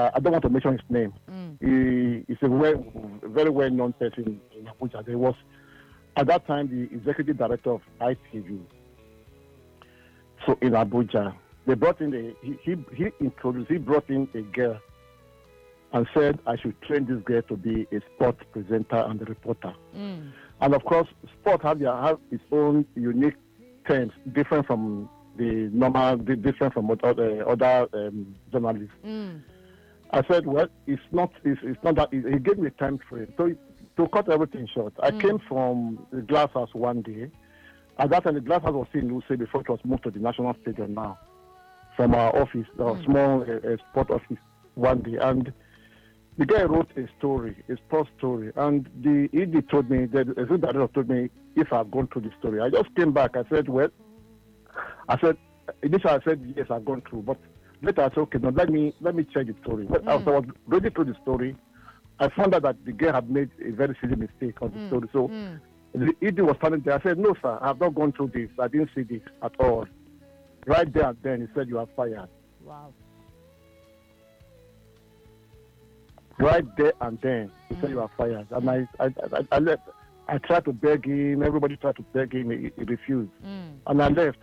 I don't want to mention his name. He's a very well-known person in Abuja. There was, at that time, the executive director of ITV. So in Abuja, they brought in he brought in a girl and said I should train this girl to be a sports presenter and a reporter. And of course, sport have its own unique terms, different from the normal, different from other journalists. I said, well, it's not that. He gave me a time frame. So to cut everything short, I came from the Glass House one day. At that time, the Glass House was still in Luse before it was moved to the National Stadium now. From our office, our small sport office, one day. And the guy wrote a sports story. And the ED told me, the executive director told me if I've gone through the story. I just came back. I said, well, initially I said, yes, I've gone through. But later I said, okay, now let me check the story. When I was reading through the story, I found out that the girl had made a very silly mistake on the story. So the ED was standing there. I said, no, sir, I have not gone through this. I didn't see this at all. Right there and then, he said, you are fired. Wow. Right there and then, he said, you are fired. And I left. I tried to beg him. Everybody tried to beg him. He refused. And I left.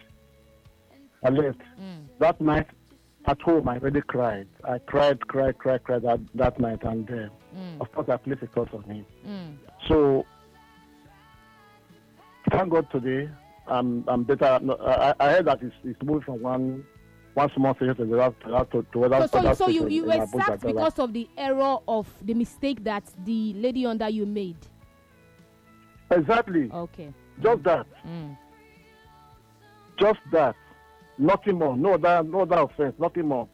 That night, at home, I really cried. I cried that night. And of course, I placed a curse on him. So, thank God today, I'm better. No, I heard that it's moved from one small station to the other to other. So you were sacked because of the error of the mistake that the lady under you made. Exactly. Okay. Just that. Just that. Nothing more. No other offense. Nothing more.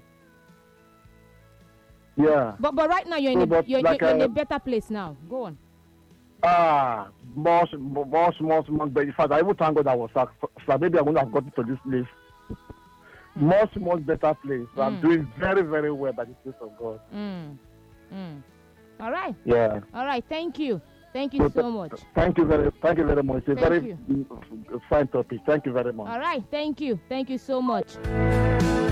Yeah. But right now you're in a better place now. Go on. Much. But in fact, I even thank God I was sacked. So maybe I wouldn't have gotten to this place. Much better place. So I'm doing very, very well by the grace of God. All right. Yeah. All right. Thank you. Thank you so much. Thank you very much. It's a very fine topic. Thank you very much. All right. Thank you so much.